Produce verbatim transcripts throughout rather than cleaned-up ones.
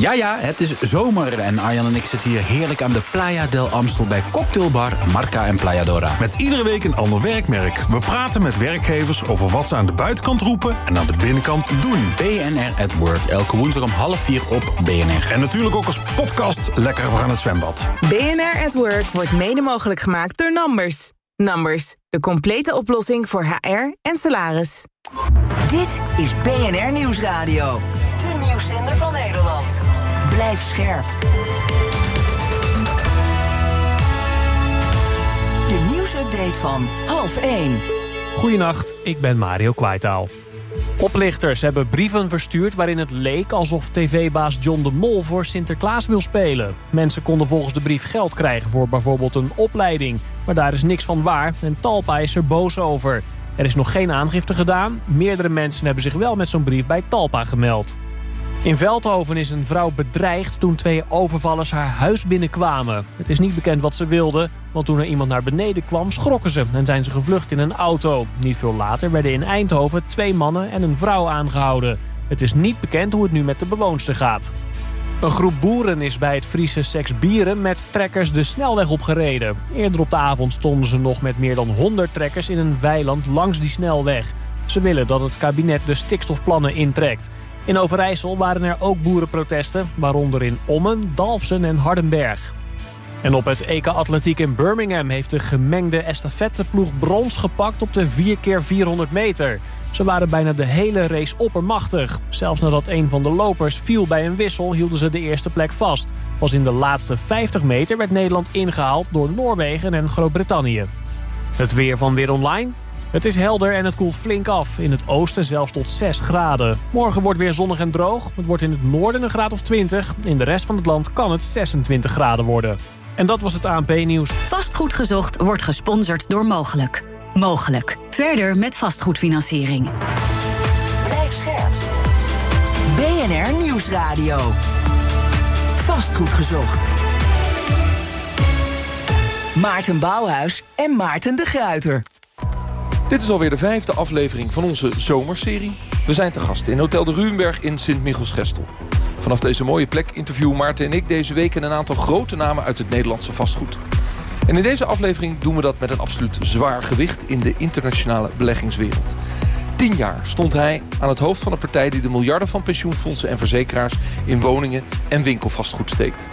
Ja, ja, het is zomer en Arjan en ik zitten hier heerlijk aan de Playa del Amstel bij cocktailbar Marca en Playa Dora. Met iedere week een ander werkmerk. We praten met werkgevers over wat ze aan de buitenkant roepen en aan de binnenkant doen. B N R at Work, elke woensdag om half vier op B N R. En natuurlijk ook als podcast lekker voor aan het zwembad. B N R at Work wordt mede mogelijk gemaakt door Numbers. Numbers, de complete oplossing voor H R en salaris. Dit is B N R Nieuwsradio. De nieuwszender van Nederland. Blijf scherp. De nieuwsupdate van half één. Goedenacht, ik ben Mario Kwaitaal. Oplichters hebben brieven verstuurd waarin het leek alsof tv-baas John de Mol voor Sinterklaas wil spelen. Mensen konden volgens de brief geld krijgen voor bijvoorbeeld een opleiding. Maar daar is niks van waar en Talpa is er boos over. Er is nog geen aangifte gedaan. Meerdere mensen hebben zich wel met zo'n brief bij Talpa gemeld. In Veldhoven is een vrouw bedreigd toen twee overvallers haar huis binnenkwamen. Het is niet bekend wat ze wilden, want toen er iemand naar beneden kwam schrokken ze en zijn ze gevlucht in een auto. Niet veel later werden in Eindhoven twee mannen en een vrouw aangehouden. Het is niet bekend hoe het nu met de bewoonster gaat. Een groep boeren is bij het Friese Seksbieren met trekkers de snelweg opgereden. Eerder op de avond stonden ze nog met meer dan honderd trekkers in een weiland langs die snelweg. Ze willen dat het kabinet de stikstofplannen intrekt. In Overijssel waren er ook boerenprotesten, waaronder in Ommen, Dalfsen en Hardenberg. En op het E K Atletiek in Birmingham heeft de gemengde estafetteploeg brons gepakt op de vier keer vierhonderd meter. Ze waren bijna de hele race oppermachtig. Zelfs nadat een van de lopers viel bij een wissel hielden ze de eerste plek vast. Pas in de laatste vijftig meter werd Nederland ingehaald door Noorwegen en Groot-Brittannië. Het weer van Weer Online. Het is helder en het koelt flink af. In het oosten zelfs tot zes graden. Morgen wordt weer zonnig en droog. Het wordt in het noorden een graad of twintig. In de rest van het land kan het zesentwintig graden worden. En dat was het A N P-nieuws. Vastgoed gezocht wordt gesponsord door Mogelijk. Mogelijk. Verder met vastgoedfinanciering. Blijf scherp. B N R Nieuwsradio. Vastgoed gezocht. Maarten Bouwhuis en Maarten de Gruyter. Dit is alweer de vijfde aflevering van onze zomerserie. We zijn te gast in Hotel de Ruenberg in Sint-Michielsgestel. Vanaf deze mooie plek interviewen Maarten en ik deze week een aantal grote namen uit het Nederlandse vastgoed. En in deze aflevering doen we dat met een absoluut zwaar gewicht in de internationale beleggingswereld. Tien jaar stond hij aan het hoofd van een partij die de miljarden van pensioenfondsen en verzekeraars in woningen en winkelvastgoed steekt.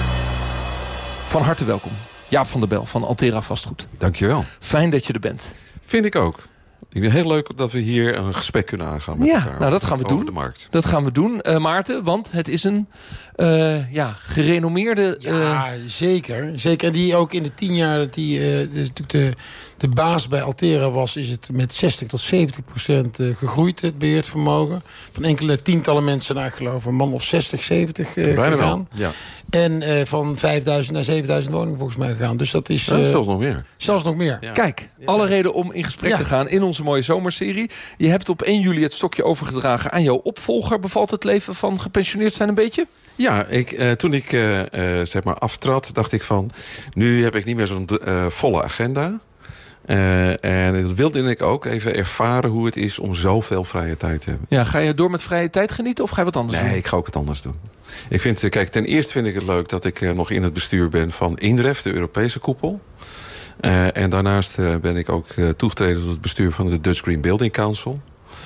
Van harte welkom, Jaap van der Bel van Altera Vastgoed. Dankjewel. Fijn dat je er bent. Vind ik ook. Ik vind het heel leuk dat we hier een gesprek kunnen aangaan met ja, elkaar. Nou, dat gaan we over doen. de markt. Dat gaan we doen, uh, Maarten, want het is een uh, ja, gerenommeerde... Uh... Ja, zeker. Zeker. En die ook in de tien jaar dat die uh, natuurlijk de, de baas bij Altera was, is het met zestig tot zeventig procent uh, gegroeid, het beheerd vermogen. Van enkele tientallen mensen naar, geloof ik, een man of zestig, zeventig uh, Bijna gegaan. Wel, ja. En uh, van vijfduizend naar zevenduizend woningen volgens mij gegaan. Dus dat is... Uh, ja, zelfs nog meer. Zelfs nog meer. Ja. Kijk, alle reden om in gesprek ja. te gaan in onze mooie zomerserie. Je hebt op één juli het stokje overgedragen aan jouw opvolger. Bevalt het leven van gepensioneerd zijn een beetje? Ja, ik, uh, toen ik uh, uh, zeg maar aftrad, dacht ik van, nu heb ik niet meer zo'n uh, volle agenda. Uh, en dat wilde ik ook even ervaren hoe het is om zoveel vrije tijd te hebben. Ja, ga je door met vrije tijd genieten of ga je wat anders nee, doen? Nee, ik ga ook wat anders doen. Ik vind, kijk, ten eerste vind ik het leuk dat ik uh, nog in het bestuur ben van INREF, de Europese koepel. Uh, en daarnaast uh, ben ik ook uh, toegetreden tot het bestuur van de Dutch Green Building Council.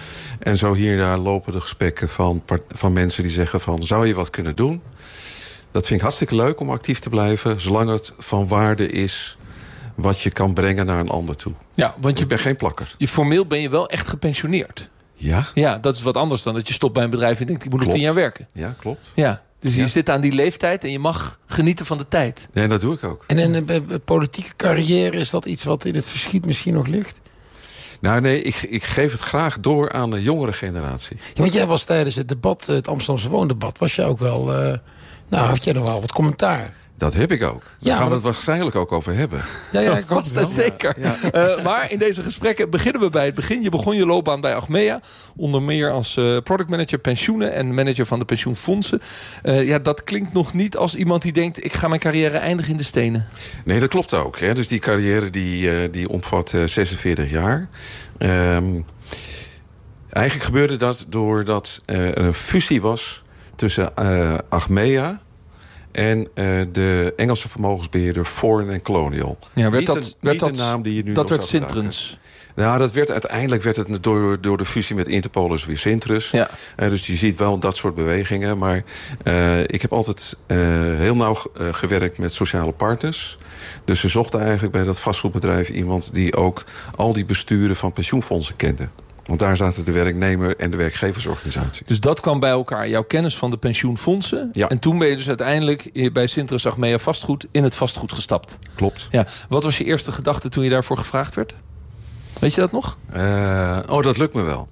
En zo hier en daar lopen de gesprekken van, van mensen die zeggen van, zou je wat kunnen doen? Dat vind ik hartstikke leuk om actief te blijven, zolang het van waarde is wat je kan brengen naar een ander toe. Ja, want je, ik ben geen plakker. Je, formeel ben je wel echt gepensioneerd. Ja. Ja, dat is wat anders dan dat je stopt bij een bedrijf en denkt, ik moet nog tien jaar werken. Ja, klopt. Ja, dus je ja. zit aan die leeftijd en je mag genieten van de tijd. Nee, dat doe ik ook. En in een politieke carrière, is dat iets wat in het verschiet misschien nog ligt? Nou nee, ik, ik geef het graag door aan de jongere generatie. Ja, want jij was tijdens het debat, het Amsterdamse woondebat, was je ook wel, uh, nou had jij nog wel wat commentaar. Dat heb ik ook. Daar ja, gaan we dat... het waarschijnlijk ook over hebben. Ja, ja, ik vast en zeker. Ja, ja. Uh, maar in deze gesprekken beginnen we bij het begin. Je begon je loopbaan bij Achmea. Onder meer als uh, productmanager pensioenen en manager van de pensioenfondsen. Uh, ja, dat klinkt nog niet als iemand die denkt, ik ga mijn carrière eindigen in de stenen. Nee, dat klopt ook. Hè. Dus die carrière die, uh, die omvat uh, zesenveertig jaar. Um, eigenlijk gebeurde dat doordat uh, er een fusie was tussen uh, Achmea en uh, de Engelse vermogensbeheerder Foreign and Colonial. Ja, werd niet dat, de, werd niet dat, de naam die je nu dat nog werd zou Sintrens. Nou, dat werd, uiteindelijk werd het door, door de fusie met Interpol is weer Sintrus. Ja. Uh, dus je ziet wel dat soort bewegingen. Maar uh, ik heb altijd uh, heel nauw uh, gewerkt met sociale partners. Dus ze zochten eigenlijk bij dat vastgoedbedrijf iemand die ook al die besturen van pensioenfondsen kende. Want daar zaten de werknemer- en de werkgeversorganisaties. Dus dat kwam bij elkaar. Jouw kennis van de pensioenfondsen. Ja. En toen ben je dus uiteindelijk bij Sintrus Achmea Vastgoed in het vastgoed gestapt. Klopt. Ja. Wat was je eerste gedachte toen je daarvoor gevraagd werd? Weet je dat nog? Uh, oh, dat lukt me wel.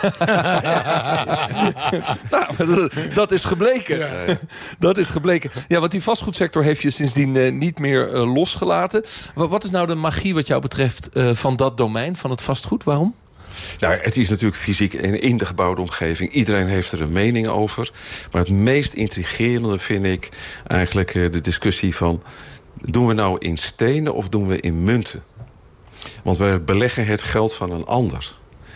nou, dat is gebleken. Ja. Dat is gebleken. Ja, want die vastgoedsector heeft je sindsdien uh, niet meer uh, losgelaten. Wat, wat is nou de magie wat jou betreft uh, van dat domein, van het vastgoed? Waarom? Nou, het is natuurlijk fysiek en in de gebouwde omgeving. Iedereen heeft er een mening over. Maar het meest intrigerende vind ik eigenlijk uh, de discussie van... doen we nou in stenen of doen we in munten? Want we beleggen het geld van een ander.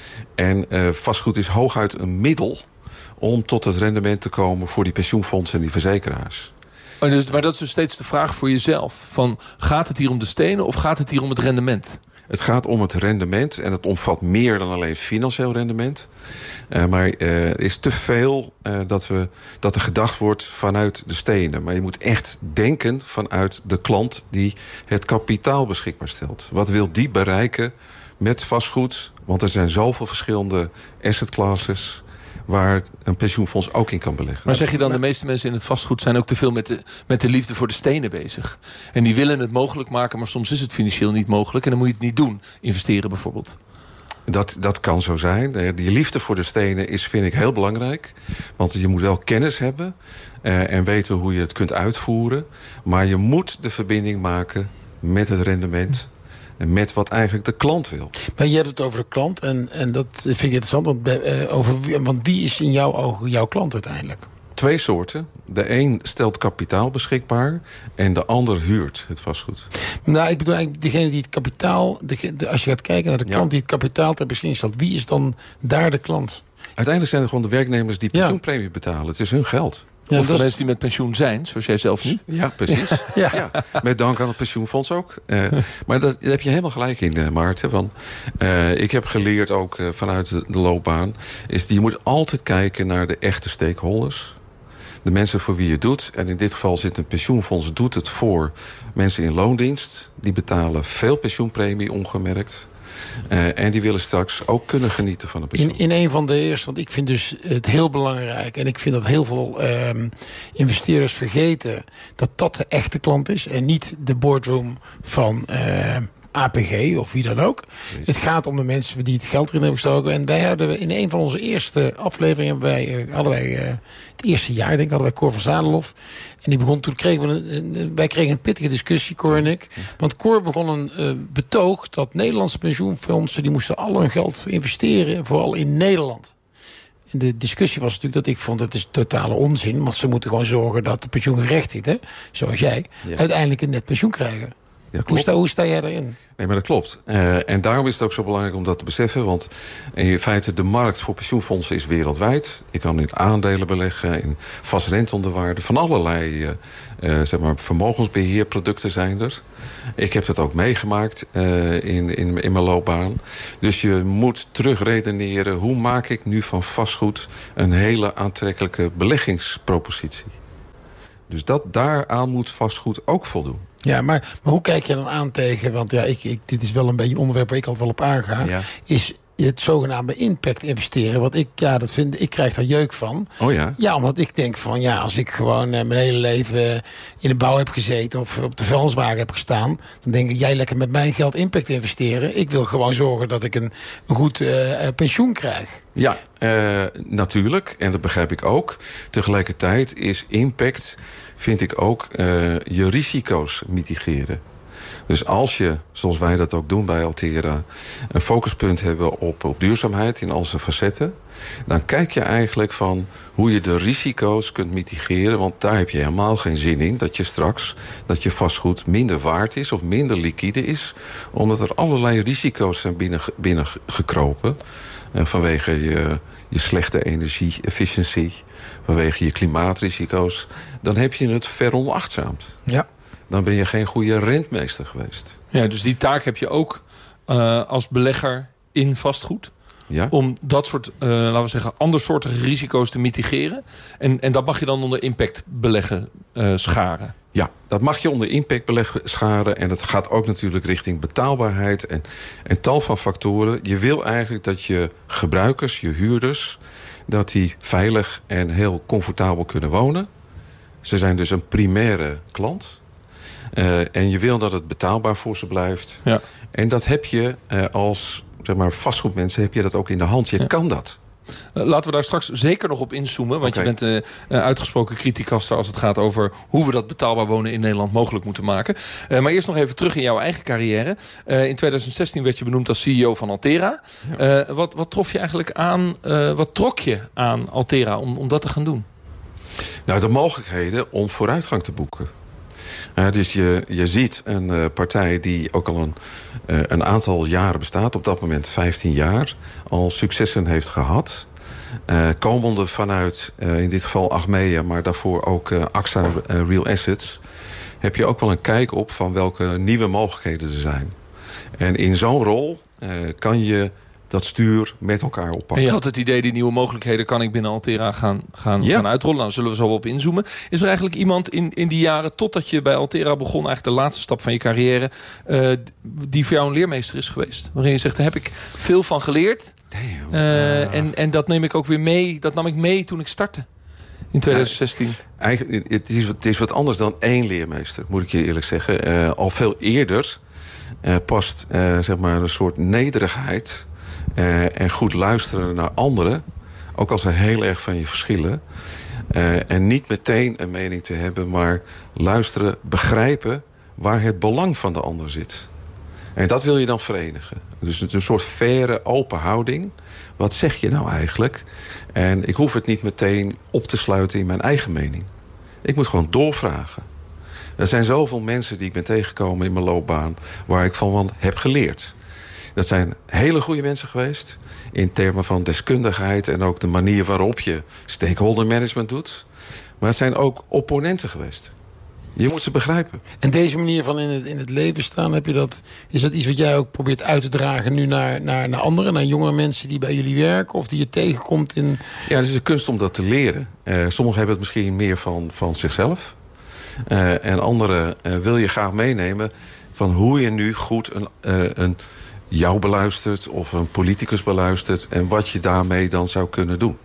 En uh, vastgoed is hooguit een middel om tot het rendement te komen voor die pensioenfondsen en die verzekeraars. Oh, dus, maar dat is dus steeds de vraag voor jezelf. Van, gaat het hier om de stenen of gaat het hier om het rendement? Het gaat om het rendement en het omvat meer dan alleen financieel rendement. Uh, maar uh, er is te veel uh, dat, we, dat er gedacht wordt vanuit de stenen. Maar je moet echt denken vanuit de klant die het kapitaal beschikbaar stelt. Wat wil die bereiken met vastgoed? Want er zijn zoveel verschillende asset classes waar een pensioenfonds ook in kan beleggen. Maar zeg je dan, de meeste mensen in het vastgoed zijn ook te veel met de, met de liefde voor de stenen bezig. En die willen het mogelijk maken, maar soms is het financieel niet mogelijk. En dan moet je het niet doen. Investeren bijvoorbeeld. Dat, dat kan zo zijn. Die liefde voor de stenen is, vind ik, heel belangrijk. Want je moet wel kennis hebben uh, en weten hoe je het kunt uitvoeren. Maar je moet de verbinding maken met het rendement en met wat eigenlijk de klant wil. Maar je hebt het over de klant en, en dat vind ik interessant. Want, uh, over, want wie is in jouw ogen jouw klant uiteindelijk? Twee soorten. De een stelt kapitaal beschikbaar en de ander huurt het vastgoed. Nou, ik bedoel eigenlijk degene die het kapitaal... De, de, als je gaat kijken naar de klant ja. die het kapitaal ter beschikking stelt, wie is dan daar de klant? Uiteindelijk zijn het gewoon de werknemers die pensioenpremie ja. betalen. Het is hun geld. Ja, of de mensen die met pensioen zijn, zoals jij zelf nu. Ja, precies. ja. Ja. Met dank aan het pensioenfonds ook. Uh, maar dat, daar heb je helemaal gelijk in, uh, Maarten. Want, uh, ik heb geleerd ook uh, vanuit de, de loopbaan, is je moet altijd kijken naar de echte stakeholders. De mensen voor wie je het doet. En in dit geval zit een pensioenfonds, doet het voor mensen in loondienst. Die betalen veel pensioenpremie ongemerkt. Uh, en die willen straks ook kunnen genieten van een pensioen. In, in een van de eerste, want ik vind dus het heel belangrijk, en ik vind dat heel veel uh, investeerders vergeten dat dat de echte klant is en niet de boardroom van uh, A P G of wie dan ook. Precies. Het gaat om de mensen die het geld erin hebben gestoken. En wij hadden in een van onze eerste afleveringen, wij, uh, hadden wij uh, het eerste jaar, denk ik, hadden wij Cor van Zadelof. En die begon, toen kregen we een, een, wij kregen een pittige discussie, Cor en ik. Want Cor begon een uh, betoog dat Nederlandse pensioenfondsen, die moesten al hun geld investeren, vooral in Nederland. En de discussie was natuurlijk dat ik vond, dat is totale onzin. Want ze moeten gewoon zorgen dat de pensioengerechtigden, zoals jij, ja. uiteindelijk een net pensioen krijgen. Ja, hoe, sta, hoe sta jij daarin? Nee, maar dat klopt. Uh, en daarom is het ook zo belangrijk om dat te beseffen. Want in feite, de markt voor pensioenfondsen is wereldwijd. Je kan in aandelen beleggen, in vast renteonderwaarde. Van allerlei uh, uh, zeg maar vermogensbeheerproducten zijn er. Ik heb dat ook meegemaakt uh, in, in, in mijn loopbaan. Dus je moet terugredeneren. Hoe maak ik nu van vastgoed een hele aantrekkelijke beleggingspropositie? Dus dat, daaraan moet vastgoed ook voldoen. Ja, maar, maar hoe kijk je dan aan tegen, want ja, ik, ik, dit is wel een beetje een onderwerp waar ik altijd wel op aanga, ja. is het zogenaamde impact investeren. Want ik, ja, dat vind, ik krijg daar jeuk van. Oh ja? Ja, omdat ik denk van, ja, als ik gewoon uh, mijn hele leven in de bouw heb gezeten of op de vuilniswagen heb gestaan, dan denk ik, jij lekker met mijn geld impact investeren. Ik wil gewoon zorgen dat ik een, een goed uh, pensioen krijg. Ja, uh, natuurlijk. En dat begrijp ik ook. Tegelijkertijd is impact, vind ik ook, uh, je risico's mitigeren. Dus als je, zoals wij dat ook doen bij Altera, een focuspunt hebben op, op duurzaamheid in al zijn facetten, dan kijk je eigenlijk van hoe je de risico's kunt mitigeren. Want daar heb je helemaal geen zin in dat je straks, dat je vastgoed minder waard is of minder liquide is. Omdat er allerlei risico's zijn binnen, binnengekropen. Uh, vanwege je, je slechte energie-efficiëntie, vanwege je klimaatrisico's, dan heb je het veronachtzaamd. Ja. Dan ben je geen goede rentmeester geweest. Ja, dus die taak heb je ook uh, als belegger in vastgoed. Ja. Om dat soort, uh, laten we zeggen, andersoortige risico's te mitigeren. En, en dat mag je dan onder impact beleggen uh, scharen. Ja, dat mag je onder impact beleggen scharen. En dat gaat ook natuurlijk richting betaalbaarheid en, en tal van factoren. Je wil eigenlijk dat je gebruikers, je huurders, dat die veilig en heel comfortabel kunnen wonen. Ze zijn dus een primaire klant. Uh, en je wil dat het betaalbaar voor ze blijft. Ja. En dat heb je uh, als zeg maar, vastgoedmensen, heb je dat ook in de hand. Je ja. kan dat. Uh, laten we daar straks zeker nog op inzoomen. Want okay. je bent uh, uh, uitgesproken criticaster als het gaat over hoe we dat betaalbaar wonen in Nederland mogelijk moeten maken. Uh, maar eerst nog even terug in jouw eigen carrière. Uh, in twintig zestien werd je benoemd als C E O van Altera. Ja. Uh, wat, wat trof je eigenlijk aan, uh, wat trok je aan Altera om, om dat te gaan doen? Nou, de mogelijkheden om vooruitgang te boeken. Uh, dus je, je ziet een uh, partij die ook al een, uh, een aantal jaren bestaat, op dat moment vijftien jaar, al successen heeft gehad. Uh, komende vanuit, uh, in dit geval Achmea, maar daarvoor ook uh, A X A uh, Real Assets, heb je ook wel een kijk op van welke nieuwe mogelijkheden er zijn. En in zo'n rol uh, kan je dat stuur met elkaar oppakken. En je had het idee, die nieuwe mogelijkheden kan ik binnen Altera gaan, gaan, ja. gaan uitrollen. Nou, daar zullen we zo wel op inzoomen. Is er eigenlijk iemand in, in die jaren, totdat je bij Altera begon, eigenlijk de laatste stap van je carrière, uh, die voor jou een leermeester is geweest? Waarin je zegt, daar heb ik veel van geleerd. Damn. Uh, uh. En, en dat neem ik ook weer mee, dat nam ik mee toen ik startte. In twintig zestien. Uh, eigenlijk, het is, het is wat anders dan één leermeester, moet ik je eerlijk zeggen. Uh, al veel eerder uh, past uh, zeg maar een soort nederigheid Uh, en goed luisteren naar anderen, ook als ze heel erg van je verschillen. Uh, en niet meteen een mening te hebben, maar luisteren, begrijpen waar het belang van de ander zit. En dat wil je dan verenigen. Dus het is een soort faire, open houding. Wat zeg je nou eigenlijk? En ik hoef het niet meteen op te sluiten in mijn eigen mening. Ik moet gewoon doorvragen. Er zijn zoveel mensen die ik ben tegengekomen in mijn loopbaan waar ik van heb geleerd. Dat zijn hele goede mensen geweest in termen van deskundigheid en ook de manier waarop je stakeholder management doet. Maar het zijn ook opponenten geweest. Je moet ze begrijpen. En deze manier van in het, in het leven staan, heb je dat, is dat iets wat jij ook probeert uit te dragen nu naar, naar, naar anderen, naar jonge mensen die bij jullie werken of die je tegenkomt in? Ja, het is een kunst om dat te leren. Uh, sommigen hebben het misschien meer van, van zichzelf. Uh, en anderen uh, wil je graag meenemen van hoe je nu goed een, uh, een jou beluistert of een politicus beluistert en wat je daarmee dan zou kunnen doen.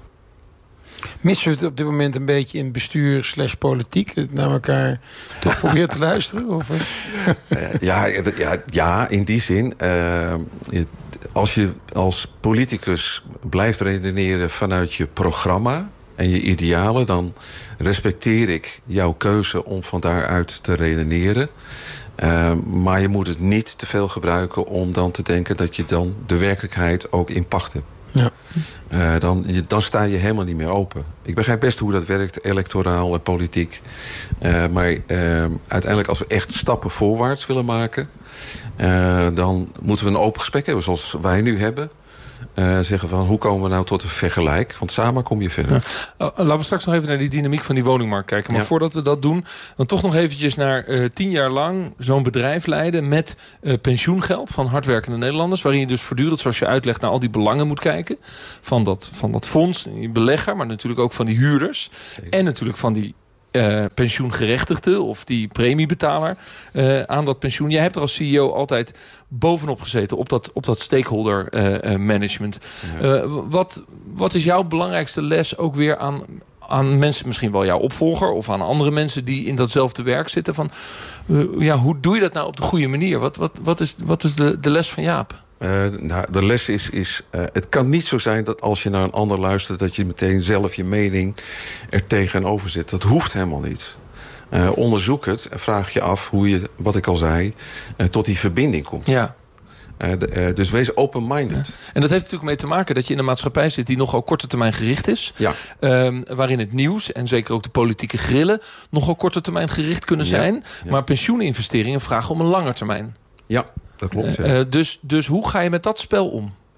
Missen we het op dit moment een beetje in bestuur slash politiek? Naar elkaar toch proberen te luisteren? Of? Uh, ja, ja, ja, in die zin. Uh, als je als politicus blijft redeneren vanuit je programma en je idealen, dan respecteer ik jouw keuze om van daaruit te redeneren. Uh, maar je moet het niet te veel gebruiken om dan te denken dat je dan de werkelijkheid ook in pacht hebt. Ja. Uh, dan, je, dan sta je helemaal niet meer open. Ik begrijp best hoe dat werkt, electoraal en politiek. Uh, maar uh, uiteindelijk als we echt stappen voorwaarts willen maken, Uh, dan moeten we een open gesprek hebben zoals wij nu hebben. Uh, zeggen van hoe komen we nou tot een vergelijk? Want samen kom je verder. Ja. Uh, laten we straks nog even naar die dynamiek van die woningmarkt kijken. Maar ja. voordat we dat doen, dan toch nog eventjes naar uh, tien jaar lang zo'n bedrijf leiden met uh, pensioengeld van hardwerkende Nederlanders. Waarin je dus voortdurend, zoals je uitlegt, naar al die belangen moet kijken. Van dat, van dat fonds, die belegger, maar natuurlijk ook van die huurders. Zeker. En natuurlijk van die Uh, pensioengerechtigde of die premiebetaler uh, aan dat pensioen. Jij hebt er als C E O altijd bovenop gezeten op dat, op dat stakeholder uh, uh, management. Ja. Uh, wat, wat is jouw belangrijkste les ook weer aan, aan mensen, misschien wel jouw opvolger of aan andere mensen die in datzelfde werk zitten? Van, uh, ja, hoe doe je dat nou op de goede manier? Wat, wat, wat is, wat is de, de les van Jaap? Uh, nou, de les is, is uh, het kan niet zo zijn dat als je naar een ander luistert, dat je meteen zelf je mening er tegenover zet. Dat hoeft helemaal niet. Uh, onderzoek het en vraag je af hoe je, wat ik al zei, uh, tot die verbinding komt. Ja. Uh, de, uh, dus wees open-minded. Ja. En dat heeft natuurlijk mee te maken dat je in een maatschappij zit die nogal korte termijn gericht is. Ja. Um, waarin het nieuws en zeker ook de politieke grillen nogal korte termijn gericht kunnen zijn. Ja. Ja. Maar pensioeninvesteringen vragen om een lange termijn. Ja. Dat klopt, ja. uh, dus, dus hoe ga je met dat spel om?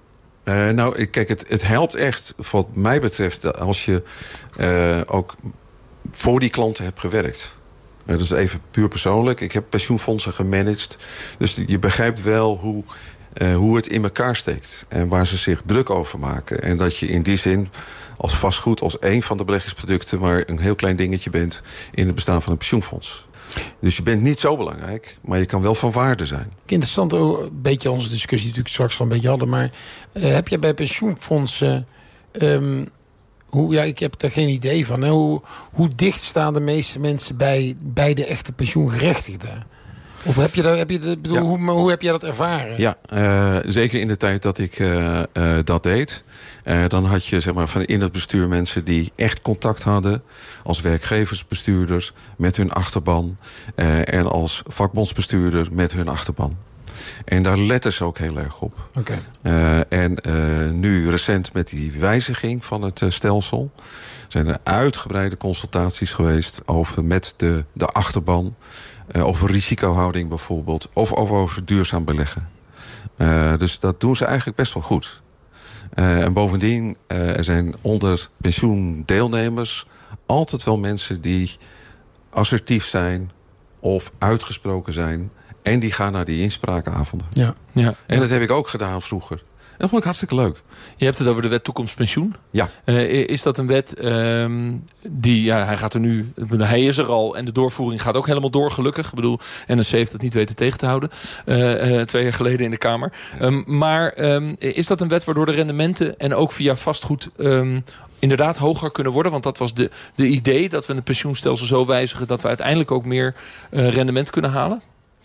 Uh, nou, kijk, het, het helpt echt, wat mij betreft, als je uh, ook voor die klanten hebt gewerkt. Uh, dat is even puur persoonlijk. Ik heb pensioenfondsen gemanaged. Dus je begrijpt wel hoe, uh, hoe het in elkaar steekt. En waar ze zich druk over maken. En dat je in die zin als vastgoed, als één van de beleggingsproducten, maar een heel klein dingetje bent in het bestaan van een pensioenfonds. Dus je bent niet zo belangrijk, maar je kan wel van waarde zijn. Interessant, een beetje onze discussie natuurlijk straks al een beetje hadden. Maar uh, heb je bij pensioenfondsen... Um, hoe, ja, ik heb daar geen idee van. Hè? Hoe, hoe dicht staan de meeste mensen bij, bij de echte pensioengerechtigden? Of heb je dat, heb je de, bedoel, ja. hoe, hoe heb jij dat ervaren? Ja, uh, zeker in de tijd dat ik uh, uh, dat deed. Uh, dan had je zeg maar, van in het bestuur mensen die echt contact hadden als werkgeversbestuurders met hun achterban. Uh, en als vakbondsbestuurder met hun achterban. En daar letten ze ook heel erg op. Okay. Uh, en uh, nu recent met die wijziging van het uh, stelsel zijn er uitgebreide consultaties geweest over met de, de achterban. Uh, over risicohouding bijvoorbeeld. Of over, over duurzaam beleggen. Uh, dus dat doen ze eigenlijk best wel goed. Uh, en bovendien, uh, er zijn onder pensioendeelnemers altijd wel mensen die assertief zijn of uitgesproken zijn. En die gaan naar die inspraakavonden. Ja. Ja. En dat heb ik ook gedaan vroeger. En dat vond ik hartstikke leuk. Je hebt het over de wet toekomstpensioen. Ja. Uh, is dat een wet um, die, ja, hij gaat er nu, hij is er al en de doorvoering gaat ook helemaal door, gelukkig. Ik bedoel, N S C heeft dat niet weten tegen te houden. Uh, uh, twee jaar geleden in de Kamer. Um, maar um, is dat een wet waardoor de rendementen en ook via vastgoed um, inderdaad hoger kunnen worden? Want dat was de, de idee dat we het pensioenstelsel zo wijzigen dat we uiteindelijk ook meer uh, rendement kunnen halen?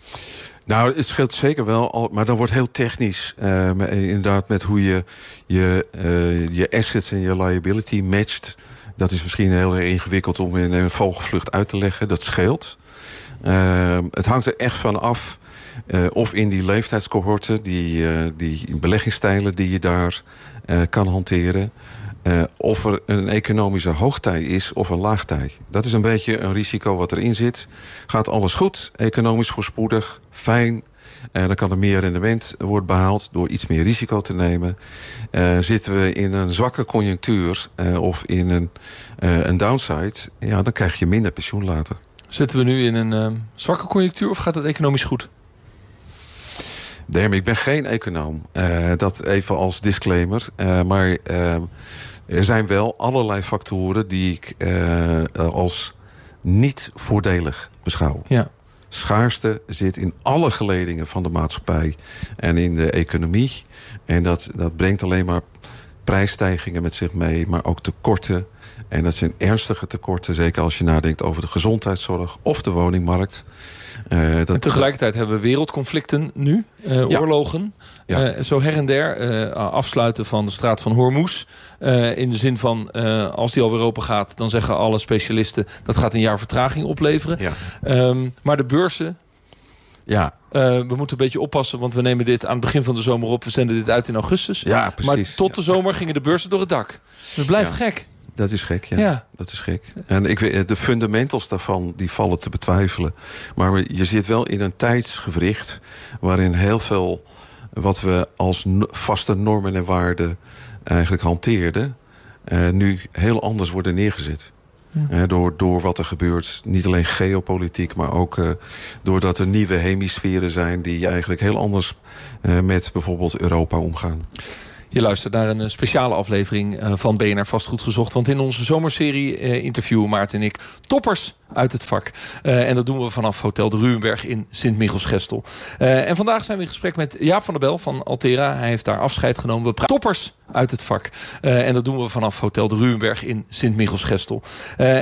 Nou, het scheelt zeker wel, maar dan wordt heel technisch. Uh, inderdaad, met hoe je je, uh, je assets en je liability matcht. Dat is misschien heel erg ingewikkeld om in een vogelvlucht uit te leggen. Dat scheelt. Uh, het hangt er echt van af. Uh, of in die leeftijdscohorten, die, uh, die beleggingsstijlen die je daar uh, kan hanteren. Uh, of er een economische hoogtij is of een laagtij. Dat is een beetje een risico wat erin zit. Gaat alles goed, economisch voorspoedig, fijn. Uh, dan kan er meer rendement worden behaald door iets meer risico te nemen. Uh, zitten we in een zwakke conjunctuur uh, of in een, uh, een downside, ja, dan krijg je minder pensioen later. Zitten we nu in een uh, zwakke conjunctuur of gaat het economisch goed? Derm, ik ben geen econoom. Uh, dat even als disclaimer. Uh, maar uh, er zijn wel allerlei factoren die ik uh, als niet voordelig beschouw. Ja. Schaarste zit in alle geledingen van de maatschappij en in de economie. En dat, dat brengt alleen maar prijsstijgingen met zich mee, maar ook tekorten. En dat zijn ernstige tekorten, zeker als je nadenkt over de gezondheidszorg of de woningmarkt. Uh, dat, en tegelijkertijd hebben we wereldconflicten nu, uh, ja. oorlogen. Ja. Uh, zo her en der, uh, afsluiten van de straat van Hormuz. Uh, in de zin van, uh, als die alweer open gaat, dan zeggen alle specialisten, dat gaat een jaar vertraging opleveren. Ja. Um, maar de beurzen, ja. Uh, we moeten een beetje oppassen, want we nemen dit aan het begin van de zomer op. We zenden dit uit in augustus. Ja, precies. Maar tot de zomer gingen de beurzen door het dak. Het blijft ja. gek. Dat is gek, ja. ja. Dat is gek. En ik weet, de fundamentals daarvan, die vallen te betwijfelen. Maar je zit wel in een tijdsgewricht waarin heel veel wat we als vaste normen en waarden eigenlijk hanteerden, uh, nu heel anders worden neergezet. Ja. Uh, door, door wat er gebeurt. Niet alleen geopolitiek, maar ook uh, doordat er nieuwe hemisferen zijn die eigenlijk heel anders uh, met bijvoorbeeld Europa omgaan. Je luistert naar een speciale aflevering van B N R Vastgoed Gezocht. Want in onze zomerserie uh, interviewen Maarten en ik toppers uit het vak. Uh, en dat doen we vanaf Hotel de Ruwenberg in Sint-Michels-Gestel. Uh, en vandaag zijn we in gesprek met Jaap van der Bel van Altera. Hij heeft daar afscheid genomen. We praten toppers uit het vak. Uh, en dat doen we vanaf Hotel de Ruwenberg in Sint-Michels-Gestel. Uh,